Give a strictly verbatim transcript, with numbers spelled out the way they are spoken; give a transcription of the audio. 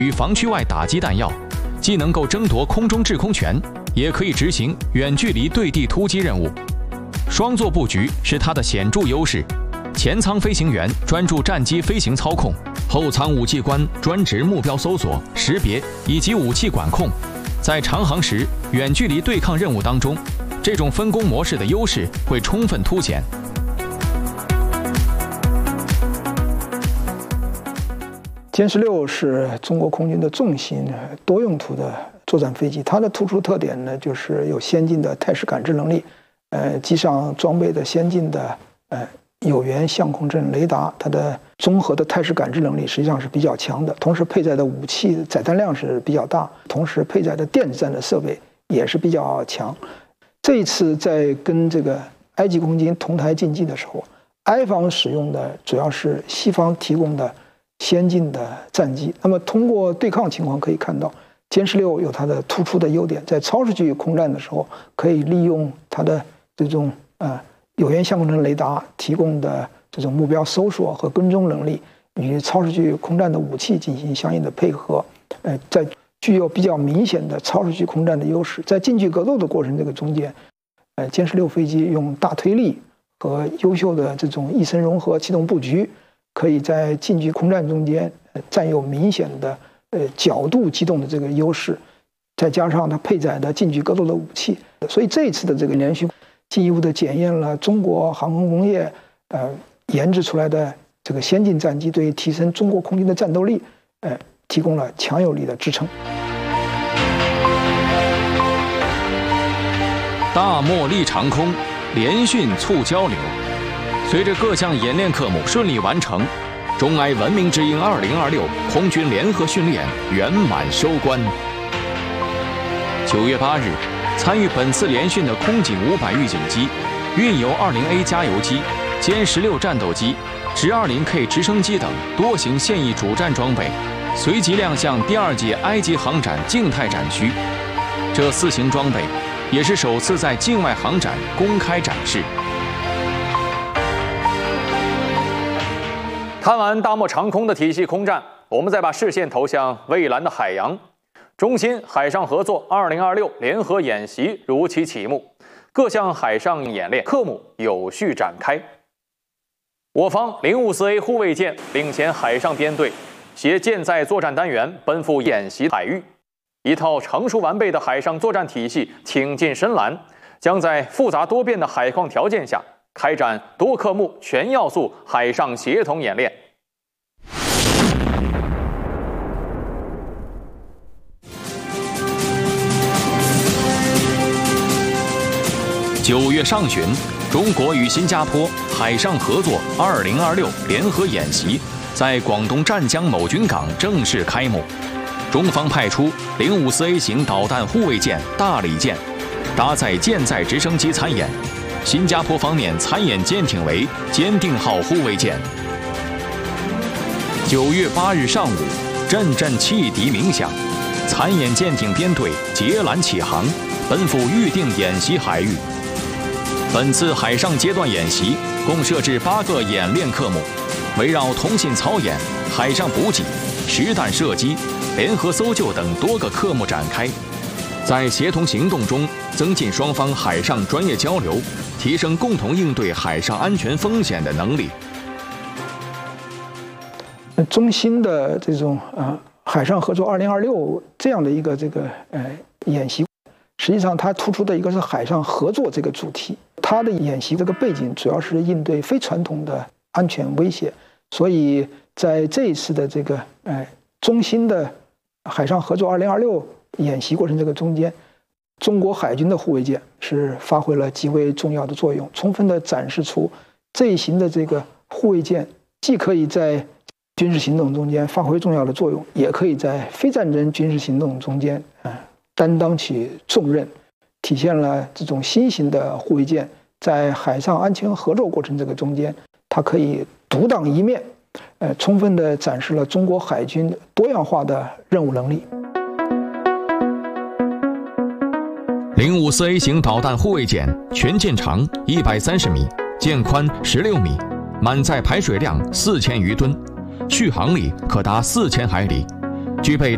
与防区外打击弹药，既能够争夺空中制空权，也可以执行远距离对地突击任务。双座布局是它的显著优势。前舱飞行员专注战机飞行操控，后舱武器官专职目标搜索、识别以及武器管控。在长航时、远距离对抗任务当中，这种分工模式的优势会充分凸显。 歼十六是中国空军的重型多用途的作战飞机，它的突出特点呢，就是有先进的态势感知能力，呃，机上装备的先进的呃有源相控阵雷达，它的综合的态势感知能力实际上是比较强的，同时配载的武器载弹量是比较大，同时配载的电子战的设备也是比较强。这一次在跟这个埃及空军同台竞技的时候，埃方使用的主要是西方提供的先进的战机。那么通过对抗情况可以看到，歼十六有它的突出的优点，在超视距空战的时候，可以利用它的这种呃有源相控阵雷达提供的这种目标搜索和跟踪能力，与超视距空战的武器进行相应的配合，呃，在具有比较明显的超视距空战的优势。在近距格斗的过程这个中间，呃，歼十六飞机用大推力和优秀的这种翼身融合气动布局，可以在近距空战中间呃占有明显的呃角度机动的这个优势，再加上它配载的近距格斗的武器，所以这一次的这个连续进一步的检验了中国航空工业呃研制出来的这个先进战机对于提升中国空军的战斗力，呃，提供了强有力的支撑。 大漠立长空，联训促交流。随着各项演练科目顺利完成，中埃文明之鹰二零二六空军联合训练圆满收官。九月八日，参与本次联训的空警五百预警机、运油二零 A 加油机、歼十六战斗机、直二零 K 直升机等多型现役主战装备，随即亮相第二届埃及航展静态展区。这四型装备也是首次在境外航展公开展示。 看完大漠长空的体系空战，我们再把视线投向蔚蓝的海洋。中新海上合作二零二六联合演习如期启幕，各项海上演练科目有序展开。我方零五四 A 护卫舰领衔海上编队，携舰载作战单元奔赴演习海域，一套成熟完备的海上作战体系挺进深蓝，将在复杂多变的海况条件下开展多科目全要素海上协同演练。 九月上旬，中国与新加坡海上合作二零二六联合演习在广东湛江某军港正式开幕。中方派出零五四 A 型导弹护卫舰大理舰，搭载舰载直升机参演。新加坡方面参演舰艇为坚定号护卫舰。九月八日上午，阵阵汽笛鸣响，参演舰艇编队截缆起航，奔赴预定演习海域。本次海上阶段演习共设置八个演练科目，围绕通信操演、海上补给、实弹射击、联合搜救等多个科目展开，在协同行动中增进双方海上专业交流，提升共同应对海上安全风险的能力。 中新的这种呃海上合作二零二六这样的一个这个呃演习，实际上它突出的一个是海上合作这个主题。它的演习这个背景主要是应对非传统的安全威胁，所以在这一次的这个呃中新的海上合作二零二六演习过程这个中间，中国海军的护卫舰是发挥了极为重要的作用，充分的展示出这一型的这个护卫舰既可以在军事行动中间发挥重要的作用，也可以在非战争军事行动中间呃担当起重任，体现了这种新型的护卫舰在海上安全合作过程这个中间，它可以独当一面，呃，充分地展示了中国海军多样化的任务能力。 零五四 A 型导弹护卫舰全舰长一百三十米，舰宽十六米，满载排水量四千余吨，续航力可达四千海里，具备